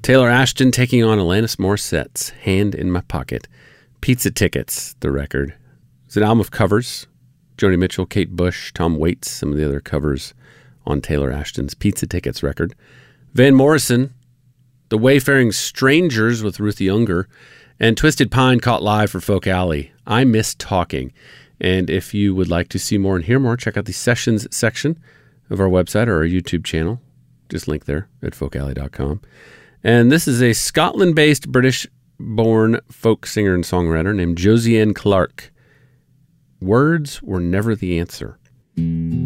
Taylor Ashton taking on Alanis Morissette's Hand in My Pocket. Pizza Tickets, the record. It's an album of covers. Joni Mitchell, Kate Bush, Tom Waits, some of the other covers on Taylor Ashton's Pizza Tickets record. Van Morrison, The Wayfaring Strangers with Ruth Younger, and Twisted Pine caught live for Folk Alley. I Miss Talking. And if you would like to see more and hear more, check out the sessions section of our website or our YouTube channel. Just link there at folkalley.com. And this is a Scotland-based British-born folk singer and songwriter named Josiane Clarke. Words were never the answer.